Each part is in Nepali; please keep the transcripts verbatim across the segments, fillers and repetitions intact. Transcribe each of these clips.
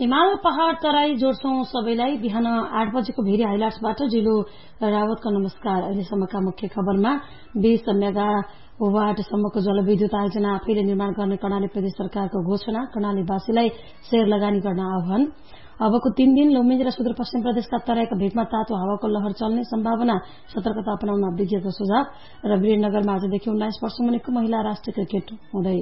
हिमाल पहाड़ तराई जोड्छौं सबैलाई। बिहान आठ बजेको भेरी हाइलाइट्सबाट जिल्लो रावतको नमस्कार। अहिलेसम्मका मुख्य खबरमा बीस मेगा वाटसम्मको जलविद्युत आयोजना आफैले निर्माण गर्ने कर्णाली प्रदेश सरकारको घोषणा। कर्णालीवासीलाई शेयर लगानी गर्न आह्वान। अबको तीन दिन लुम्बिनी र सुदूरपश्चिम प्रदेशका तराईका भेगमा तातो हावाको लहर चल्ने सम्भावना, सतर्कता अपनाउन विज्ञको सुझाव। र वीरनगरमा आजदेखि उन्नाइस वर्ष मुनिको महिला राष्ट्रिय क्रिकेट हुँदै।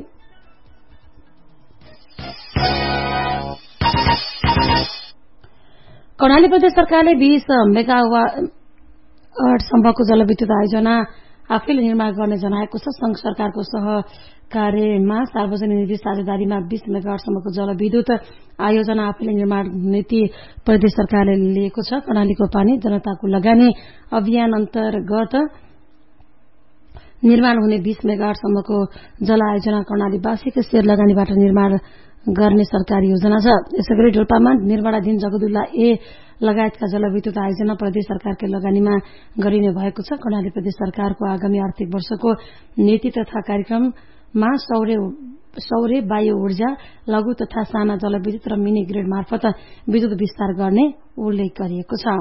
कर्णाली प्रदेश सरकारले बीस मेगावाटसम्मको जलविद्युत आयोजना आफैले निर्माण गर्ने जनाएको छ। संघ सरकारको सहकार्यमा सार्वजनिक निधि साझेदारीमा बीस मेगावाटसम्मको जलविद्युत आयोजना आफैले निर्माण नीति प्रदेश सरकारले लिएको छ। कर्णालीको पानी जनताको लगानी अभियान अन्तर्गत निर्माण हुने बीस मेगावाटसम्मको जल आयोजना कर्णालीवासीको शेयर लगानीबाट निर्माण गर्ने सरकारी योजना छ। यसैगरी डोल्पामा निर्माणाधीन जगदुल्ला ए लगायतका जलविद्युत आयोजना प्रदेश सरकारकै लगानीमा गरिने भएको छ। कर्णाली प्रदेश सरकारको आगामी आर्थिक वर्षको नीति तथा कार्यक्रममा सौर्य सौर्य वायु ऊर्जा, लघु तथा साना जलविद्युत र मिनी ग्रिड मार्फत विद्युत विस्तार गर्ने उल्लेख गरिएको छ।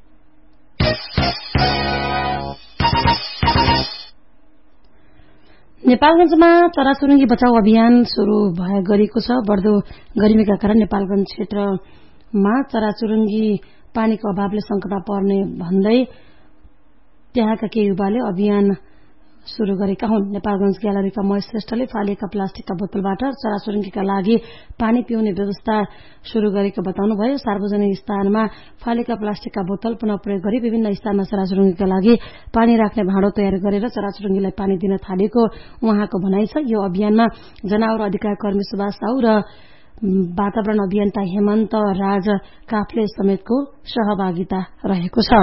नेपालगंजमा चराचुरुङ्गी बचाउ अभियान शुरू भए गरेको छ। बढ्दो गर्मीका कारण नेपालगंज क्षेत्रमा चराचुरुङ्गी पानीको अभावले संकटमा पर्ने भन्दै त्यहाँका केही युवाले अभियान शुरू गरेका हुन्। नेपालगंज ग्यालरीका महेश श्रेष्ठले फालिएका प्लास्टिकका बोतलबाट चराचुरुङ्गीका लागि पानी पिउने व्यवस्था शुरू गरेको बताउनुभयो। सार्वजनिक स्थानमा फालेका प्लास्टिकका बोतल पुनः प्रयोग गरी विभिन्न स्थानमा चराचुरुङ्गीका लागि पानी राख्ने भाँडो तयार गरेर चराचुरुङ्गीलाई पानी दिन थालेको उहाँको भनाइ छ। यो अभियानमा जनावर अधिकार कर्मी सुभाष साहु र वातावरण अभियन्ता हेमन्त राज काफले समेतको सहभागिता रहेको छ।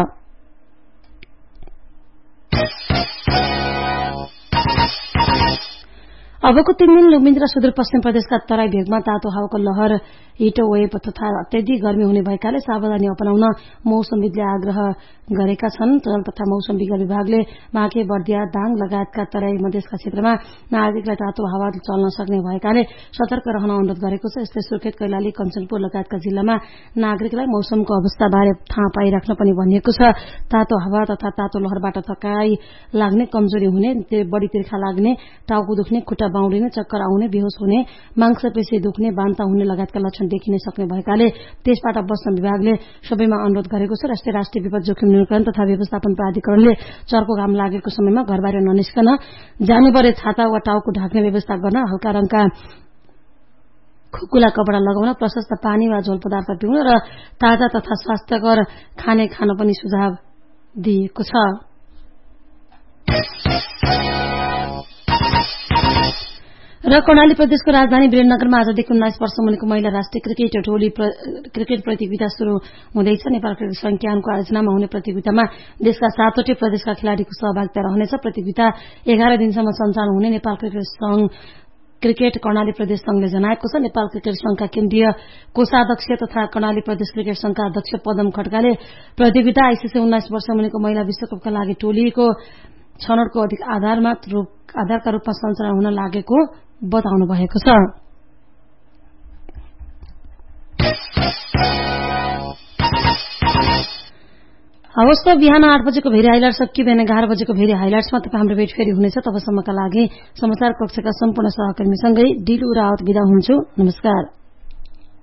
अबको तीन दिन लुम्बिनी र सुदूरपश्चिम प्रदेशका तराई भेगमा तातो हावाको लहर, हिट वेभ तथा अत्याधिक गर्मी हुने भएकाले सावधानी अपनाउन मौसमविदले आग्रह गरेका छन्। जल तथा मौसम विज्ञान विभागले बाँके, बर्दिया, दाङ लगायतका तराई मधेसका क्षेत्रमा नागरिकलाई तातो हावा चल्न सक्ने भएकाले सतर्क रहन अनुरोध गरेको छ। यस्तै सुर्खेत, कैलाली, कञ्चनपुर लगायतका जिल्लामा नागरिकलाई मौसमको अवस्थाबारे थाहा पाइराख्न पनि भनिएको छ। तातो हावा तथा तातो लहरबाट थकाई लाग्ने, कमजोरी हुने, बढी तिर्खा लाग्ने, टाउको दुख्ने, खुट्टा बाउलिने, चक्कर आउने, बेहोस हुने, मांसपेशी दुख्ने, बान्ता हुने लगायतका लक्षण देखिन सक्ने भएकाले त्यसबाट बस्न विभागले सबैमा अनुरोध गरेको छ। राष्ट्रिय राष्ट्रिय विपद जोखिम न्यूनीकरण तथा व्यवस्थापन प्राधिकरणले चर्को घाम लागेको समयमा घरबाहिर ननिस्कन, जानेभरे छाता वा टाउको ढाक्ने व्यवस्था गर्न, हल्का रङका खुकुला कपड़ा लगाउन, प्रशस्त पानी वा झोल पदार्थ पिउन र ताजा तथा स्वास्थ्यकर खाने खान पनि सुझाव दिएको छ। र कर्णाली प्रदेशको राजधानी वीरनगरमा आजदेखि उन्नाइस वर्ष मुनिको महिला राष्ट्रिय क्रिकेट टोली क्रिकेट प्रतियोगिता शुरू हुँदैछ। नेपाल क्रिकेट संज्ञानको आयोजनामा हुने प्रतियोगितामा देशका सातवटै प्रदेशका खेलाड़ीको सहभागिता रहनेछ। प्रतियोगिता एघार दिनसम्म सञ्चालन हुने नेपाल क्रिकेट संघ क्रिकेट कर्णाली प्रदेश संघले जनाएको छ। नेपाल क्रिकेट संघका केन्द्रीय कोषाध्यक्ष तथा कर्णाली प्रदेश क्रिकेट संघका अध्यक्ष पदम खड्काले प्रतियोगिता आइसिसी उन्नाइस वर्ष मुनिको महिला विश्वकपका लागि टोलीको छनौटको आधारमा आधारका रूपमा सञ्चालन हुन लागेको बताउनु भएको छ। हवस् त बिहान आठ बजेको भेरी हाइलाइट सकियो। बिहान एघार बजेको भेरी हाइलाइट्समा तपाईँ हाम्रो भेट फेरि हुनेछ। तबसम्मका लागि समाचार कक्षका सम्पूर्ण सहकर्मीसँगै डिलु रावत बिदा हुन्छु। नमस्कार।